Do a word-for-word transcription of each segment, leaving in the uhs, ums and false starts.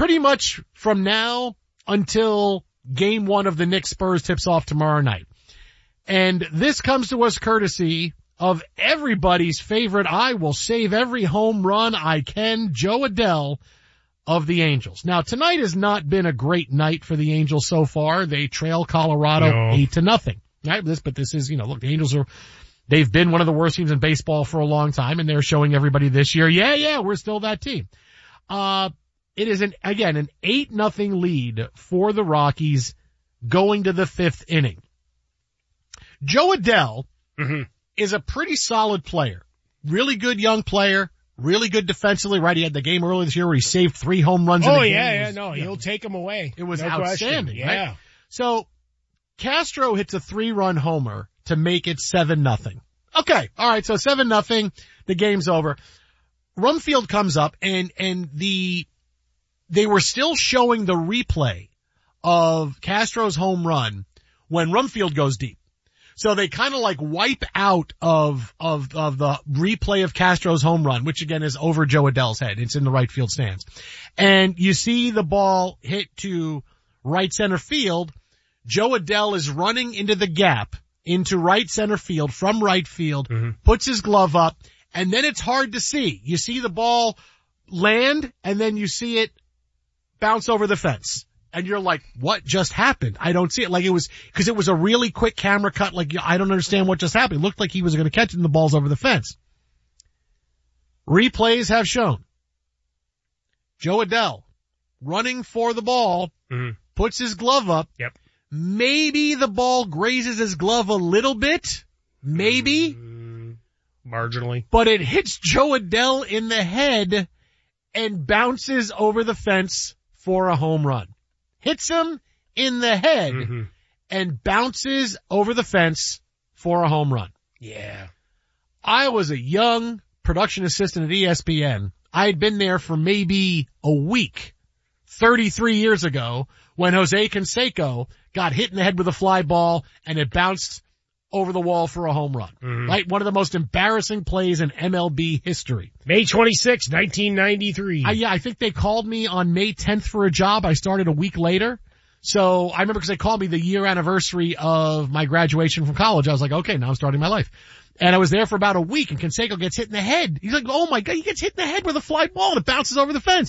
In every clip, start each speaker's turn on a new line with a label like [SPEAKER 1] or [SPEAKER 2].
[SPEAKER 1] pretty much from now until game one of the Knicks Spurs tips off tomorrow night. And this comes to us courtesy of everybody's favorite, I will save every home run I can, Joe Adell of the Angels. Now, tonight has not been a great night for the Angels so far. They trail Colorado
[SPEAKER 2] no.
[SPEAKER 1] eight to nothing. Right? This, but this is, you know, look, the Angels are, they've been one of the worst teams in baseball for a long time, and they're showing everybody this year, yeah, yeah, we're still that team. Uh, it is an, again, an eight nothing lead for the Rockies going to the fifth inning. Joe Adell,
[SPEAKER 2] mm-hmm.
[SPEAKER 1] is a pretty solid player. Really good young player. Really good defensively, right? He had the game earlier this year where he saved three home runs.
[SPEAKER 2] Oh,
[SPEAKER 1] in the
[SPEAKER 2] yeah,
[SPEAKER 1] game.
[SPEAKER 2] yeah,
[SPEAKER 1] Was,
[SPEAKER 2] no,
[SPEAKER 1] you
[SPEAKER 2] he'll
[SPEAKER 1] know,
[SPEAKER 2] take them away.
[SPEAKER 1] It was
[SPEAKER 2] no
[SPEAKER 1] outstanding,
[SPEAKER 2] question.
[SPEAKER 1] right?
[SPEAKER 2] Yeah.
[SPEAKER 1] So, Castro hits a three-run homer to make it seven nothing. Okay, alright, so seven nothing, the game's over. Rumfield comes up and, and the, they were still showing the replay of Castro's home run when Rumfield goes deep. So they kind of like wipe out of, of, of the replay of Castro's home run, which again is over Joe Adell's head. It's in the right field stands. And you see the ball hit to right center field. Joe Adell is running into the gap into right center field from right field,
[SPEAKER 2] mm-hmm.
[SPEAKER 1] puts his glove up, and then it's hard to see. You see the ball land and then you see it bounce over the fence. And you're like, what just happened? I don't see it. Like it was, cause it was a really quick camera cut. Like I don't understand what just happened. It looked like he was going to catch it and the ball's over the fence. Replays have shown Joe Adell running for the ball,
[SPEAKER 2] mm-hmm.
[SPEAKER 1] puts his glove up.
[SPEAKER 2] Yep.
[SPEAKER 1] Maybe the ball grazes his glove a little bit. Maybe.
[SPEAKER 2] Mm, marginally.
[SPEAKER 1] But it hits Joe Adell in the head and bounces over the fence for a home run. Hits him in the head
[SPEAKER 2] mm-hmm.
[SPEAKER 1] and bounces over the fence for a home run.
[SPEAKER 2] Yeah.
[SPEAKER 1] I was a young production assistant at E S P N. I had been there for maybe a week thirty-three years ago when Jose Canseco got hit in the head with a fly ball and it bounced over the wall for a home run.
[SPEAKER 2] Mm-hmm.
[SPEAKER 1] Right? One of the most embarrassing plays in M L B history.
[SPEAKER 2] May twenty-sixth, nineteen ninety-three.
[SPEAKER 1] I, yeah, I think they called me on May tenth for a job. I started a week later. So I remember because they called me the year anniversary of my graduation from college. I was like, okay, now I'm starting my life. And I was there for about a week and Canseco gets hit in the head. He's like, oh my God, he gets hit in the head with a fly ball and it bounces over the fence.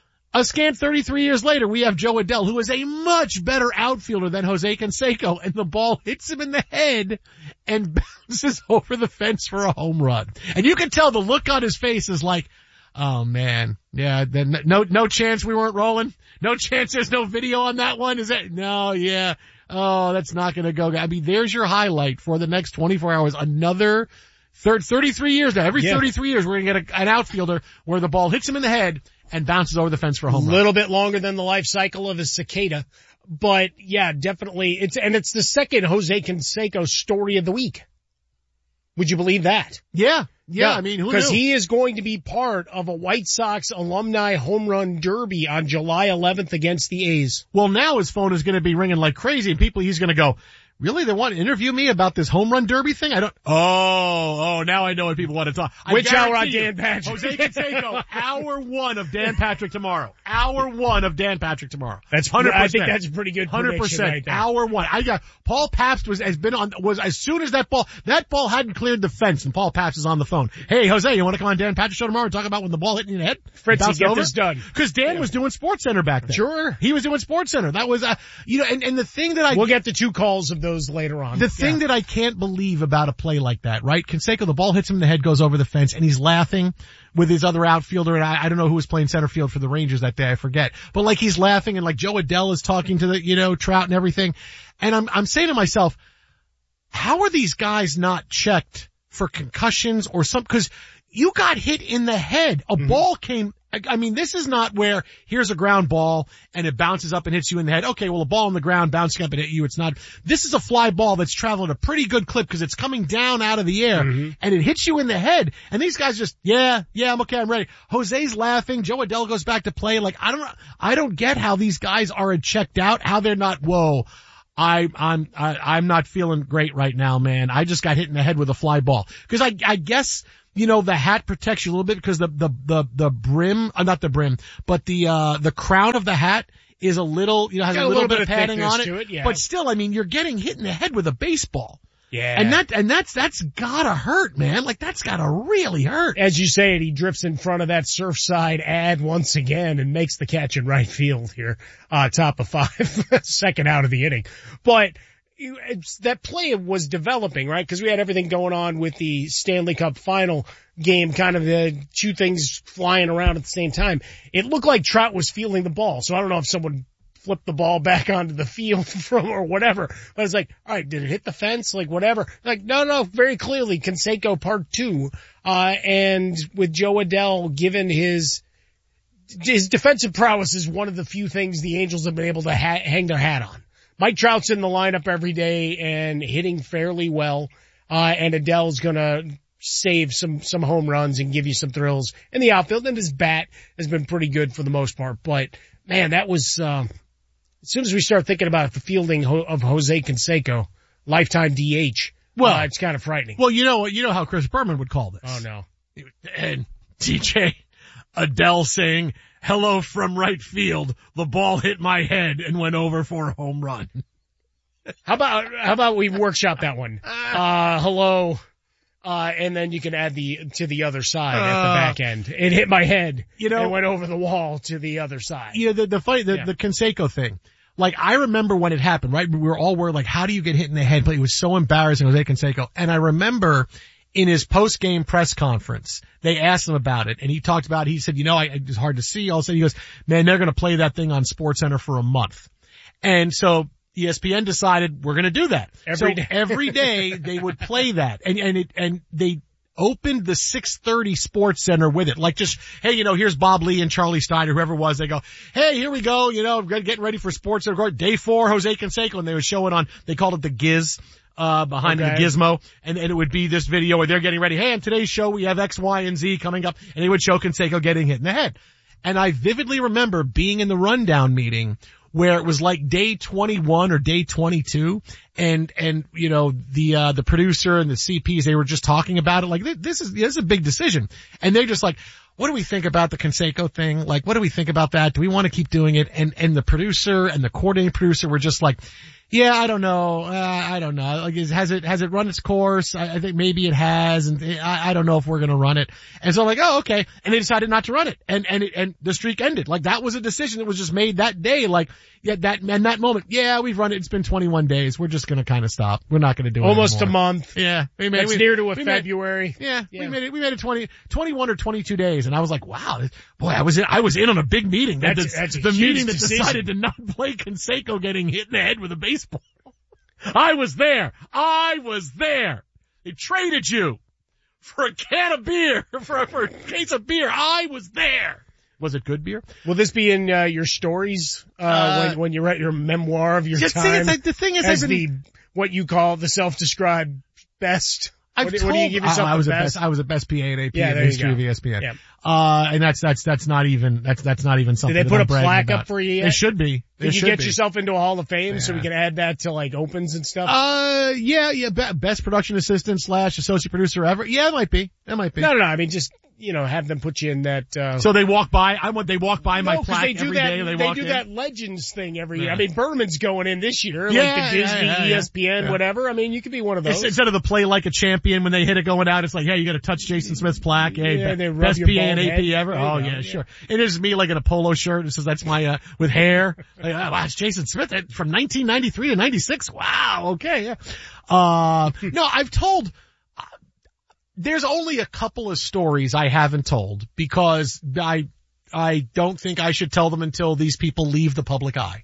[SPEAKER 1] A scant thirty-three years later, we have Joe Adell, who is a much better outfielder than Jose Canseco, and the ball hits him in the head and bounces over the fence for a home run. And you can tell the look on his face is like, oh man, yeah, then no, no chance we weren't rolling? No chance there's no video on that one? Is that, no, yeah, oh, that's not gonna go. I mean, there's your highlight for the next twenty-four hours. Another third, thirty-three years now. Every yeah. thirty-three years, we're gonna get a, an outfielder where the ball hits him in the head and bounces over the fence for a home run.
[SPEAKER 2] A little bit longer than the life cycle of a cicada. But yeah, definitely. It's, and it's the second Jose Canseco story of the week. Would you believe that?
[SPEAKER 1] Yeah. Yeah. yeah I mean, who
[SPEAKER 2] Because
[SPEAKER 1] knew?
[SPEAKER 2] he is going to be part of a White Sox alumni home run derby on July eleventh against the A's.
[SPEAKER 1] Well, now his phone is going to be ringing like crazy and people, he's going to go, really? They want to interview me about this home run derby thing? I don't, oh, oh, now I know what people want to talk.
[SPEAKER 2] Which hour on
[SPEAKER 1] you,
[SPEAKER 2] Dan Patrick?
[SPEAKER 1] Jose Canseco, hour one of Dan Patrick tomorrow. Hour one of Dan Patrick tomorrow.
[SPEAKER 2] That's one hundred percent. I think that's a pretty good prediction. one hundred percent. Right there.
[SPEAKER 1] Hour one. I got, Paul Pabst was, has been on, was as soon as that ball, that ball hadn't cleared the fence and Paul Pabst is on the phone. Hey, Jose, you want to come on Dan Patrick show tomorrow and talk about when the ball hit in your head?
[SPEAKER 2] Fritzy, get over? This done.
[SPEAKER 1] Cause Dan
[SPEAKER 2] yeah.
[SPEAKER 1] was doing Sports Center back then.
[SPEAKER 2] Sure.
[SPEAKER 1] He was doing Sports Center. That was, uh, you know, and, and the thing that I,
[SPEAKER 2] we'll get the two calls of those later on.
[SPEAKER 1] The thing yeah. that I can't believe about a play like that, right? Canseco, the ball hits him in the head, goes over the fence, and he's laughing with his other outfielder, and I, I don't know who was playing center field for the Rangers that day, I forget. But like he's laughing, and like Joe Adell is talking to the, you know, Trout and everything. And I'm, I'm saying to myself, how are these guys not checked for concussions or something? Cause you got hit in the head. A mm-hmm. ball came, I mean, this is not where here's a ground ball and it bounces up and hits you in the head. Okay, well, a ball on the ground bouncing up and hit you. It's not, this is a fly ball that's traveling at a pretty good clip because it's coming down out of the air mm-hmm. and it hits you in the head. And these guys just, yeah, yeah, I'm okay, I'm ready. Jose's laughing. Joe Adell goes back to play. Like, I don't, I don't get how these guys aren't checked out, how they're not, whoa. I, I'm, I, I'm not feeling great right now, man. I just got hit in the head with a fly ball. Cause I, I guess you know, the hat protects you a little bit because the, the, the, the brim, uh, not the brim, but the, uh, the crown of the hat is a little, you know, has a
[SPEAKER 2] Got
[SPEAKER 1] little,
[SPEAKER 2] a little
[SPEAKER 1] bit
[SPEAKER 2] bit
[SPEAKER 1] of
[SPEAKER 2] of
[SPEAKER 1] padding on it.
[SPEAKER 2] thickness to it, yeah.
[SPEAKER 1] But still, I mean, you're getting hit in the head with a baseball.
[SPEAKER 2] Yeah.
[SPEAKER 1] And that, and that's, that's gotta hurt, man. Like that's gotta really hurt.
[SPEAKER 2] As you say it, he drifts in front of that Surfside ad once again and makes the catch in right field here, uh, top of five, second out of the inning. But it's, that play was developing, right? Because we had everything going on with the Stanley Cup final game, kind of the two things flying around at the same time. It looked like Trout was fielding the ball, so I don't know if someone flipped the ball back onto the field from or whatever. But it's like, all right, did it hit the fence? Like whatever. Like, no, no, very clearly Canseco part two. Uh, and with Joe Adell, given his, his defensive prowess is one of the few things the Angels have been able to ha- hang their hat on. Mike Trout's in the lineup every day and hitting fairly well. Uh, and Adell's gonna save some, some home runs and give you some thrills in the outfield. And his bat has been pretty good for the most part. But man, that was, um, as soon as we start thinking about the fielding of Jose Canseco, lifetime D H, well, uh, it's kind of frightening.
[SPEAKER 1] Well, you know, you know how Chris Berman would call this.
[SPEAKER 2] Oh no.
[SPEAKER 1] And D J Adell saying, hello from right field. The ball hit my head and went over for a home run.
[SPEAKER 2] How about, how about we workshop that one? Uh, hello. Uh, and then you can add the, to the other side at the back end. It hit my head. You know, and went over the wall to the other side.
[SPEAKER 1] You know, the, the fight, the,
[SPEAKER 2] yeah.
[SPEAKER 1] the Canseco thing. Like, I remember when it happened, right? We were all worried, like, how do you get hit in the head? But it was so embarrassing, Jose Canseco. And I remember in his post-game press conference, they asked him about it, and he talked about it. He said, you know, I, it's hard to see. All of a sudden he goes, man, they're going to play that thing on SportsCenter for a month. And so E S P N decided we're going to do that.
[SPEAKER 2] Every
[SPEAKER 1] so
[SPEAKER 2] day.
[SPEAKER 1] every day they would play that. And, and it, and they opened the six thirty Sports Center with it. Like just, hey, you know, here's Bob Lee and Charlie Steiner, whoever it was. They go, hey, here we go. You know, getting ready for Sports Center. Day four, Jose Canseco. And they would show it on, they called it the Giz, uh, behind
[SPEAKER 2] okay.
[SPEAKER 1] the gizmo. And, and it would be this video where they're getting ready. Hey, on today's show, we have X, Y, and Z coming up. And they would show Canseco getting hit in the head. And I vividly remember being in the rundown meeting where it was like day twenty-one or day twenty-two, and, and, you know, the, uh, the producer and the C Ps, they were just talking about it like, this is, this is a big decision. And they're just like, what do we think about the Canseco thing? Like, what do we think about that? Do we want to keep doing it? And, and the producer and the coordinating producer were just like, yeah, I don't know. Uh, I don't know. Like, is, has it, has it run its course? I, I think maybe it has. And I, I don't know if we're going to run it. And so I'm like, oh, okay. And they decided not to run it. And, and, it, and the streak ended. Like, that was a decision that was just made that day. Like, yeah, that, and that moment. Yeah, we've run it. It's been twenty-one days. We're just going to kind of stop. We're not going to do it
[SPEAKER 2] Almost
[SPEAKER 1] anymore.
[SPEAKER 2] a month.
[SPEAKER 1] Yeah. We made,
[SPEAKER 2] That's
[SPEAKER 1] we,
[SPEAKER 2] near to a
[SPEAKER 1] we
[SPEAKER 2] February.
[SPEAKER 1] Made, yeah,
[SPEAKER 2] yeah.
[SPEAKER 1] We made it, we made it twenty, twenty-one or twenty-two days. And I was like, wow, boy, I was in, I was in on a big meeting.
[SPEAKER 2] That's,
[SPEAKER 1] the
[SPEAKER 2] that's a
[SPEAKER 1] the
[SPEAKER 2] huge
[SPEAKER 1] meeting that
[SPEAKER 2] decision.
[SPEAKER 1] decided to not play Canseco getting hit in the head with a baseball. I was there. I was there. They traded you for a can of beer, for a, for a case of beer. I was there. Was it good beer?
[SPEAKER 2] Will this be in uh, your stories uh, uh when when you write your memoir of your
[SPEAKER 1] just
[SPEAKER 2] time?
[SPEAKER 1] See, it's like, the thing is,
[SPEAKER 2] as
[SPEAKER 1] I've been,
[SPEAKER 2] the what you call the self-described best.
[SPEAKER 1] I've
[SPEAKER 2] what,
[SPEAKER 1] told,
[SPEAKER 2] what do you give yourself
[SPEAKER 1] I, I was
[SPEAKER 2] the
[SPEAKER 1] a
[SPEAKER 2] best?
[SPEAKER 1] best. I was a best P A and A P
[SPEAKER 2] yeah,
[SPEAKER 1] in the history of E S P N.
[SPEAKER 2] Yeah.
[SPEAKER 1] Uh, and that's that's that's not even that's that's not even something.
[SPEAKER 2] Did they put
[SPEAKER 1] that
[SPEAKER 2] a
[SPEAKER 1] I'm
[SPEAKER 2] plaque
[SPEAKER 1] about.
[SPEAKER 2] up for you yet?
[SPEAKER 1] They should be. They
[SPEAKER 2] Did you
[SPEAKER 1] should
[SPEAKER 2] get
[SPEAKER 1] be.
[SPEAKER 2] yourself into a Hall of Fame
[SPEAKER 1] yeah.
[SPEAKER 2] so we can add that to like opens and stuff?
[SPEAKER 1] Uh, yeah, yeah. Be- best production assistant slash associate producer ever. Yeah, it might be. It might be.
[SPEAKER 2] No, no, no. I mean, just you know, have them put you in that. Uh,
[SPEAKER 1] so they walk by. I want. They walk by
[SPEAKER 2] no,
[SPEAKER 1] my plaque
[SPEAKER 2] they do
[SPEAKER 1] every
[SPEAKER 2] that,
[SPEAKER 1] day. They,
[SPEAKER 2] they
[SPEAKER 1] walk
[SPEAKER 2] do
[SPEAKER 1] in.
[SPEAKER 2] that Legends thing every
[SPEAKER 1] yeah.
[SPEAKER 2] year. I mean, Berman's going in this year,
[SPEAKER 1] yeah,
[SPEAKER 2] like the Disney,
[SPEAKER 1] yeah, yeah, yeah.
[SPEAKER 2] E S P N,
[SPEAKER 1] yeah.
[SPEAKER 2] whatever. I mean, you could be one of those.
[SPEAKER 1] It's, instead of the play like a champion when they hit it going out, it's like, hey, you got to touch Jason Smith's plaque. Hey,
[SPEAKER 2] yeah,
[SPEAKER 1] be-
[SPEAKER 2] they rub
[SPEAKER 1] best
[SPEAKER 2] your
[SPEAKER 1] P A and A P
[SPEAKER 2] bald
[SPEAKER 1] ever.
[SPEAKER 2] head.
[SPEAKER 1] Oh
[SPEAKER 2] There you
[SPEAKER 1] yeah,
[SPEAKER 2] go,
[SPEAKER 1] sure. And it's me like in a polo shirt. It says that's my uh with hair. Like, oh, wow, it's Jason Smith from nineteen ninety-three to ninety-six. Wow. Okay. Yeah. Uh, no, I've told. Uh, there's only a couple of stories I haven't told because I I don't think I should tell them until these people leave the public eye.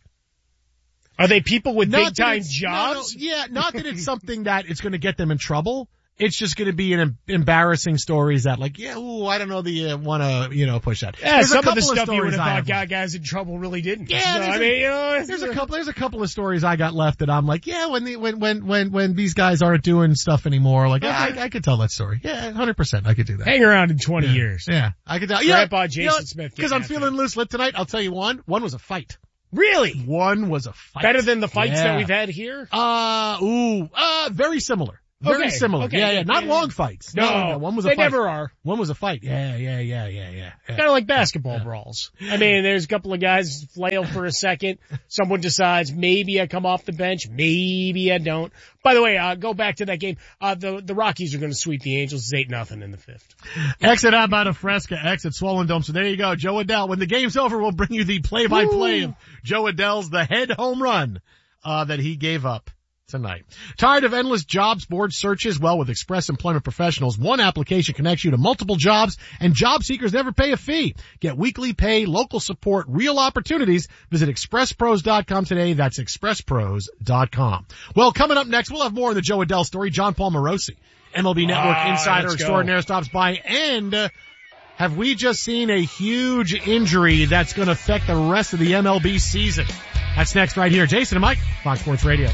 [SPEAKER 2] Are they people with
[SPEAKER 1] Not
[SPEAKER 2] big time
[SPEAKER 1] that
[SPEAKER 2] jobs?
[SPEAKER 1] No, no, yeah, not that it's something that it's going to get them in trouble. It's just going to be an em- embarrassing stories that like, yeah, ooh, I don't know that you want to, you know, push that.
[SPEAKER 2] Yeah,
[SPEAKER 1] There's
[SPEAKER 2] some
[SPEAKER 1] a
[SPEAKER 2] of the
[SPEAKER 1] couple
[SPEAKER 2] stuff you would
[SPEAKER 1] stories
[SPEAKER 2] have
[SPEAKER 1] I
[SPEAKER 2] thought
[SPEAKER 1] have
[SPEAKER 2] guy guys in trouble really didn't.
[SPEAKER 1] Yeah,
[SPEAKER 2] so,
[SPEAKER 1] there's
[SPEAKER 2] I
[SPEAKER 1] a-
[SPEAKER 2] mean, you know,
[SPEAKER 1] There's a couple, there's a couple of stories I got left that I'm like, yeah, when the, when, when, when, when these guys aren't doing stuff anymore, like, yeah, I, I could tell that story. Yeah, one hundred percent I could do that.
[SPEAKER 2] hang around in twenty
[SPEAKER 1] yeah.
[SPEAKER 2] years.
[SPEAKER 1] Yeah, I could tell. Yeah,
[SPEAKER 2] Grandpa Jason
[SPEAKER 1] you know,
[SPEAKER 2] Smith.
[SPEAKER 1] Cause I'm feeling loose lip tonight. I'll tell you one. One was a fight.
[SPEAKER 2] Really?
[SPEAKER 1] One was a fight.
[SPEAKER 2] Better than the fights
[SPEAKER 1] yeah.
[SPEAKER 2] that we've had here?
[SPEAKER 1] Uh, ooh, uh, very similar. Very
[SPEAKER 2] okay,
[SPEAKER 1] similar.
[SPEAKER 2] Okay,
[SPEAKER 1] yeah, yeah. Not
[SPEAKER 2] yeah,
[SPEAKER 1] long fights.
[SPEAKER 2] No,
[SPEAKER 1] no, no, one was a
[SPEAKER 2] they
[SPEAKER 1] fight.
[SPEAKER 2] never are.
[SPEAKER 1] One was a fight. Yeah, yeah, yeah, yeah, yeah. yeah.
[SPEAKER 2] Kind of like basketball brawls. I mean, there's a couple of guys flail for a second. Someone decides maybe I come off the bench, maybe I don't. By the way, uh, go back to that game. Uh, the the Rockies are going to sweep the Angels. It's eight nothing in the fifth.
[SPEAKER 1] Exit out by Fresca, exit Swollen Dome. So there you go, Joe Adell. When the game's over, we'll bring you the play-by-play of Joe Adell's the head home run uh that he gave up tonight. Tired of endless jobs board searches? Well, with Express Employment Professionals, one application connects you to multiple jobs, and job seekers never pay a fee. Get weekly pay, local support, real opportunities. Visit express pros dot com today. That's express pros dot com. Well, coming up next, we'll have more on the Joe Adell story. John Paul Morosi, M L B Network
[SPEAKER 2] ah,
[SPEAKER 1] insider extraordinaire, stops by. And uh, have we just seen a huge injury that's going to affect the rest of the M L B season? That's next right here. Jason and Mike, Fox Sports Radio.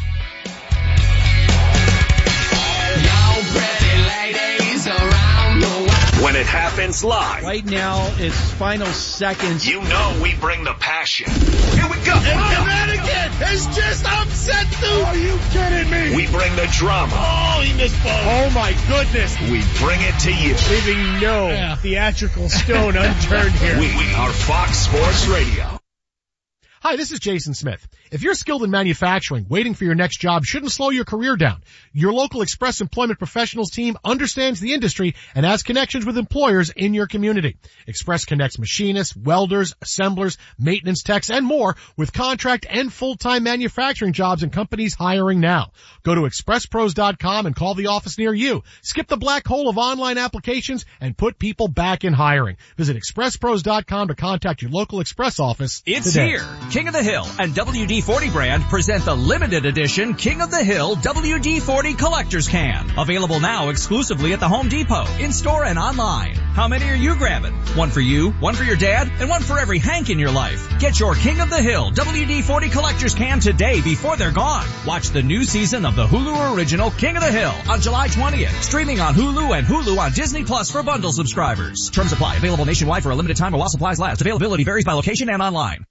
[SPEAKER 3] When it happens live.
[SPEAKER 4] Right now, it's final seconds.
[SPEAKER 3] You know we bring the passion. Here we go.
[SPEAKER 4] And Connecticut has just upset the...
[SPEAKER 2] Are you kidding me?
[SPEAKER 3] We bring the drama.
[SPEAKER 4] Oh, he missed both.
[SPEAKER 2] Oh my goodness.
[SPEAKER 3] We bring it to you.
[SPEAKER 2] Leaving no
[SPEAKER 1] Yeah.
[SPEAKER 2] theatrical stone unturned here.
[SPEAKER 3] We are Fox Sports Radio.
[SPEAKER 1] Hi, this is Jason Smith. If you're skilled in manufacturing, waiting for your next job shouldn't slow your career down. Your local Express Employment Professionals team understands the industry and has connections with employers in your community. Express connects machinists, welders, assemblers, maintenance techs, and more with contract and full-time manufacturing jobs and companies hiring now. Go to express pros dot com and call the office near you. Skip the black hole of online applications and put people back in hiring. Visit express pros dot com to contact your local Express office
[SPEAKER 5] It's
[SPEAKER 1] today.
[SPEAKER 5] here. King of the Hill and W D forty brand present the limited edition King of the Hill W D forty Collector's Can. Available now exclusively at the Home Depot, in-store and online. How many are you grabbing? One for you, one for your dad, and one for every Hank in your life. Get your King of the Hill W D forty Collector's Can today before they're gone. Watch the new season of the Hulu original King of the Hill on July twentieth. Streaming on Hulu and Hulu on Disney Plus for bundle subscribers. Terms apply. Available nationwide for a limited time or while supplies last. Availability varies by location and online.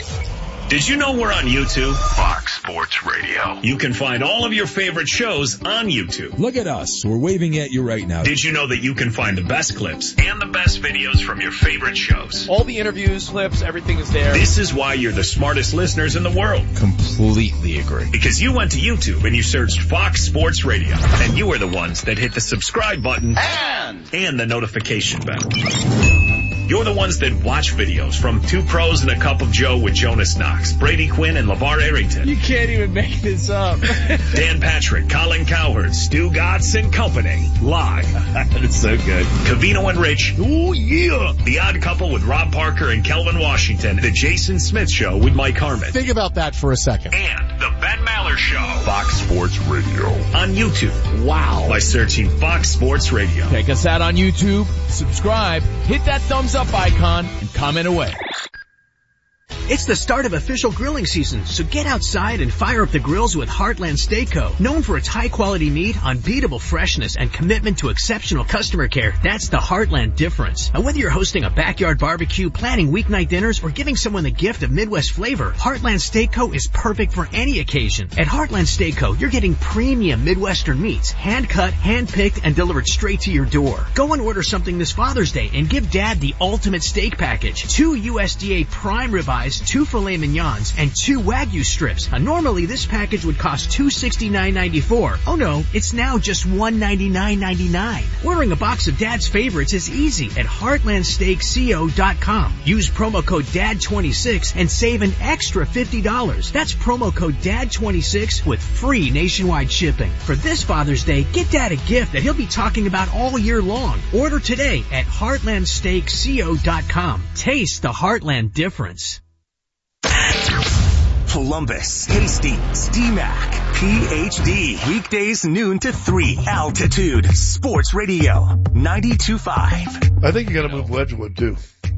[SPEAKER 3] Did you know we're on YouTube? Fox Sports Radio. You can find all of your favorite shows on YouTube.
[SPEAKER 6] Look at us. We're waving at you right now.
[SPEAKER 3] Did you know that you can find the best clips and the best videos from your favorite shows?
[SPEAKER 7] All the interviews, clips, everything is there.
[SPEAKER 3] This is why you're the smartest listeners in the world.
[SPEAKER 6] Completely agree.
[SPEAKER 3] Because you went to YouTube and you searched Fox Sports Radio. And you were the ones that hit the subscribe button
[SPEAKER 7] And
[SPEAKER 3] and the notification bell. You're the ones that watch videos from Two Pros and a Cup of Joe with Jonas Knox, Brady Quinn, and LeVar Arrington.
[SPEAKER 7] you can't even make this up.
[SPEAKER 3] Dan Patrick, Colin Cowherd, Stu Gotts and Company. Live.
[SPEAKER 6] It's so good.
[SPEAKER 3] Cavino and Rich. Oh, yeah. The Odd Couple with Rob Parker and Kelvin Washington. The Jason Smith Show with Mike Harmon.
[SPEAKER 1] Think about that for a second.
[SPEAKER 3] And the Ben Maller Show. Fox Sports Radio. On YouTube. Wow. By searching Fox Sports Radio.
[SPEAKER 7] Check us out on YouTube, subscribe, hit that thumbs up icon, and comment away.
[SPEAKER 8] It's the start of official grilling season, so get outside and fire up the grills with Heartland Steak Co. Known for its high-quality meat, unbeatable freshness, and commitment to exceptional customer care, that's the Heartland difference. And whether you're hosting a backyard barbecue, planning weeknight dinners, or giving someone the gift of Midwest flavor, Heartland Steak Co. is perfect for any occasion. At Heartland Steak Co., you're getting premium Midwestern meats, hand-cut, hand-picked, and delivered straight to your door. Go and order something this Father's Day and give Dad the ultimate steak package. Two U S D A prime ribeyes, two filet mignons, and two Wagyu strips. Uh, normally, this package would cost two hundred sixty-nine ninety-four. Oh no, it's now just one hundred ninety-nine ninety-nine. Ordering a box of Dad's favorites is easy at heartland steak co dot com. Use promo code D A D twenty-six and save an extra fifty dollars. That's promo code D A D twenty-six with free nationwide shipping. For this Father's Day, get Dad a gift that he'll be talking about all year long. Order today at heartland steak co dot com. Taste the Heartland difference.
[SPEAKER 9] Columbus, Hastings, D MAC, P H D. Weekdays noon to three. Altitude Sports Radio ninety-two point five.
[SPEAKER 10] I think you got to move Wedgwood too.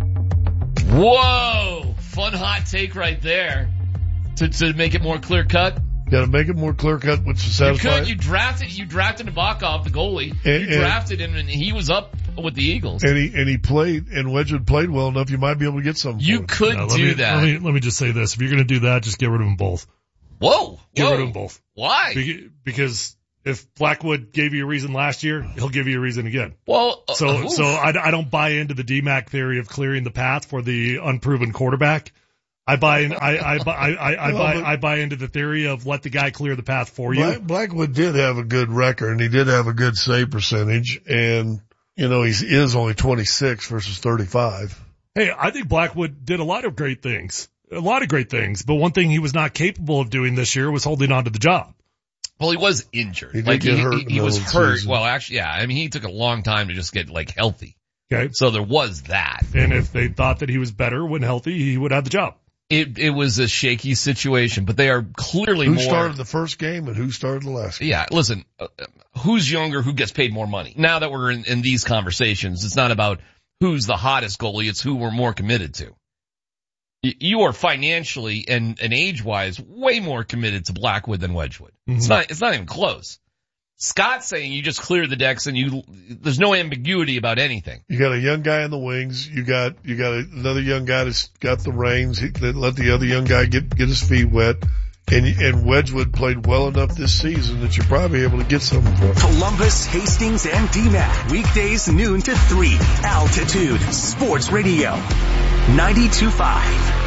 [SPEAKER 11] Whoa! Fun hot take right there. To to make it more clear cut.
[SPEAKER 10] Got to make it more clear cut, which is satisfying.
[SPEAKER 11] You could. You drafted. You drafted Nabokov, the goalie.
[SPEAKER 10] And,
[SPEAKER 11] you drafted him, and he was up with the Eagles.
[SPEAKER 10] And he and he played, and Wedgwood played well enough. You might be able to get something.
[SPEAKER 11] You
[SPEAKER 10] for
[SPEAKER 11] could
[SPEAKER 12] no,
[SPEAKER 11] do
[SPEAKER 12] me,
[SPEAKER 11] that.
[SPEAKER 12] Let me let me just say this: if you're going to do that, just get rid of them both.
[SPEAKER 11] Whoa!
[SPEAKER 12] Get
[SPEAKER 11] whoa.
[SPEAKER 12] rid of them both.
[SPEAKER 11] Why?
[SPEAKER 12] Be- because If Blackwood gave you a reason last year, he'll give you a reason again.
[SPEAKER 11] Well, uh,
[SPEAKER 12] so
[SPEAKER 11] oof.
[SPEAKER 12] so I, I don't buy into the D MAC theory of clearing the path for the unproven quarterback. I buy in, I, I, buy, I, I, I, buy, I buy into the theory of let the guy clear the path for you.
[SPEAKER 10] Black, Blackwood did have a good record, and he did have a good save percentage, and, you know, he is only twenty-six versus thirty-five.
[SPEAKER 12] Hey, I think Blackwood did a lot of great things, a lot of great things, but one thing he was not capable of doing this year was holding on to the job.
[SPEAKER 11] Well, he was injured.
[SPEAKER 10] He did
[SPEAKER 11] like
[SPEAKER 10] get
[SPEAKER 11] he,
[SPEAKER 10] hurt
[SPEAKER 11] he,
[SPEAKER 10] in
[SPEAKER 11] he
[SPEAKER 10] the
[SPEAKER 11] was
[SPEAKER 10] middle of the
[SPEAKER 11] hurt.
[SPEAKER 10] season.
[SPEAKER 11] Well, actually, yeah. I mean, he took a long time to just get like healthy.
[SPEAKER 12] Okay.
[SPEAKER 11] So there was that.
[SPEAKER 12] And if they thought that he was better when healthy, he would have the job.
[SPEAKER 11] It it was a shaky situation, but they are clearly
[SPEAKER 10] Who
[SPEAKER 11] more.
[SPEAKER 10] started the first game and who started the last game?
[SPEAKER 11] Yeah, listen, uh, who's younger, who gets paid more money? Now that we're in, in these conversations, it's not about who's the hottest goalie, it's who we're more committed to. Y- You are financially and, and age-wise way more committed to Blackwood than Wedgwood.
[SPEAKER 12] Mm-hmm.
[SPEAKER 11] It's not, it's not even close. Scott's saying you just clear the decks and you, there's no ambiguity about anything.
[SPEAKER 10] You got a young guy in the wings. You got, you got another young guy that's got the reins. He, that let the other young guy get, get his feet wet. And, and Wedgwood played well enough this season that you're probably able to get something for him.
[SPEAKER 9] Columbus, Hastings, and D MAC. Weekdays noon to three. Altitude Sports Radio. ninety-two point five.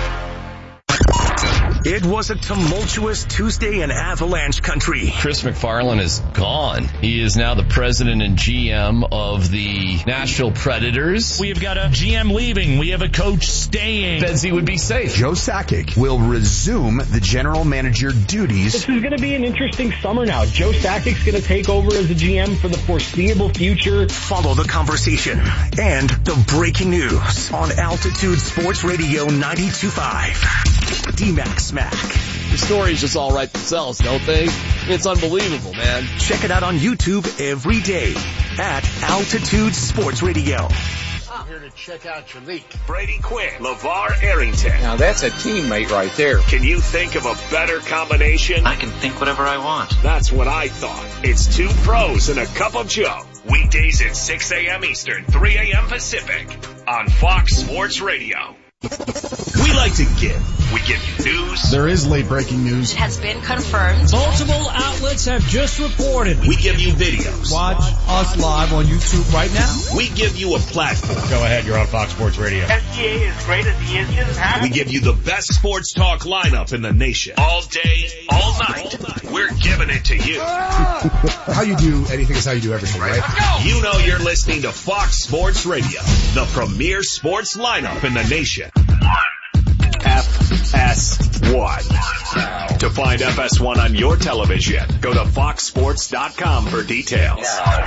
[SPEAKER 9] It was a tumultuous Tuesday in Avalanche country.
[SPEAKER 11] Chris McFarland is gone. He is now the president and G M of the Nashville Predators.
[SPEAKER 13] We have got a G M leaving. We have a coach staying.
[SPEAKER 11] Fedzi would be safe.
[SPEAKER 14] Joe Sakic will resume the general manager duties.
[SPEAKER 15] This is going to be an interesting summer now. Joe Sakic's going to take over as a G M for the foreseeable future.
[SPEAKER 9] Follow the conversation and the breaking news on Altitude Sports Radio ninety-two point five. D MAC Smack.
[SPEAKER 11] The stories just all write themselves, don't they? It's unbelievable, man.
[SPEAKER 9] Check it out on YouTube every day at Altitude Sports Radio.
[SPEAKER 16] I'm here to check out your leak.
[SPEAKER 3] Brady Quinn, LeVar Arrington.
[SPEAKER 17] Now that's a teammate right there.
[SPEAKER 3] Can you think of a better combination?
[SPEAKER 17] I can think whatever I want.
[SPEAKER 3] That's what I thought. It's two pros and a cup of Joe. Weekdays at six a.m. Eastern, three a.m. Pacific on Fox Sports Radio. We like to give. We give you news.
[SPEAKER 18] There is late breaking news.
[SPEAKER 19] It has been confirmed.
[SPEAKER 13] Multiple outlets have just reported.
[SPEAKER 3] We give you videos.
[SPEAKER 7] Watch us live on YouTube right now.
[SPEAKER 3] We give you a platform.
[SPEAKER 2] Go ahead, you're on Fox Sports Radio.
[SPEAKER 20] S G A is great as he is just happy.
[SPEAKER 3] We give you the best sports talk lineup in the nation. All day, all night. All night. We're giving it to you.
[SPEAKER 18] How you do anything is how you do everything, right?
[SPEAKER 3] You know you're listening to Fox Sports Radio, the premier sports lineup in the nation. F S one. To find F S one on your television, go to fox sports dot com for details.